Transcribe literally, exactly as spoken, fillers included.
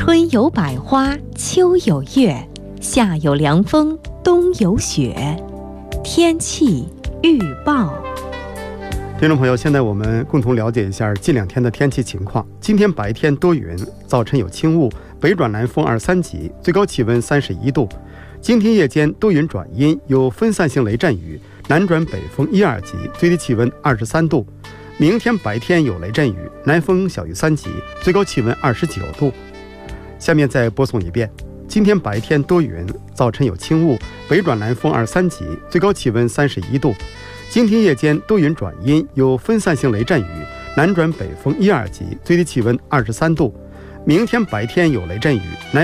春有百花，秋有月，夏有凉风，冬有雪。天气预报。 听众朋友，现在我们共同了解一下近两天的天气情况。今天白天多云，早晨有轻雾，北转南风二三级，最高气温三十一度。今天夜间多云转阴，有分散性雷阵雨，南转北风一二级，最低气温二十三度。明天白天有雷阵雨，南风小于三级，最高气温二十九度。下面再播送一遍：今天白天多云，早晨有轻雾，北转南风二三级，最高气温三十一度。今天夜间多云转阴，有分散性雷阵雨，南转北风一二级，最低气温二十三度。明天白天有雷阵雨，南